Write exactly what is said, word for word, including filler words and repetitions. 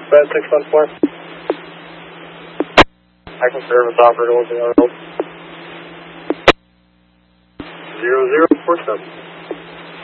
Bed six one four. Active service operator looking on hold. Zero zero four seven.